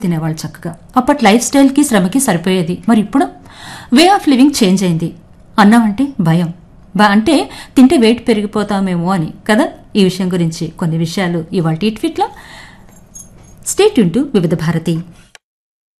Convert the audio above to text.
తినేవాళ్ళు చక్కగా. అప్పటి లైఫ్ స్టైల్కి శ్రమకి సరిపోయేది. మరి ఇప్పుడు వే ఆఫ్ లివింగ్ చేంజ్ అయింది. అన్నామంటే భయం, అంటే తింటే వెయిట్ పెరిగిపోతామేమో అని కదా. ఈ విషయం గురించి కొన్ని విషయాలు ఇవాళ ట్వీట్లో. స్టే ట్యూన్ టు వివిధ భారతి.